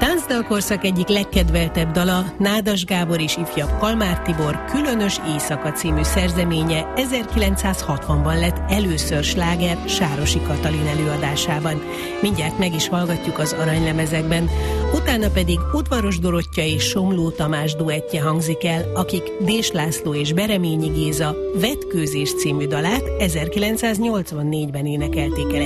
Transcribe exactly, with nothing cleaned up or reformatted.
táncdalkorszak egyik legkedveltebb dala, Nádas Gábor és ifjabb Kalmár Tibor Különös éjszaka című szerzeménye ezerkilencszázhatvanban lett először sláger Sárosi Katalin előadásában. Mindjárt meg is hallgatjuk az aranylemezekben. Utána pedig Udvaros Dorottya és Somló Tamás duettje hangzik el, akik Dés László és Bereményi Géza Vetkőzés című dalát ezerkilencszáznyolcvannégyben énekelték el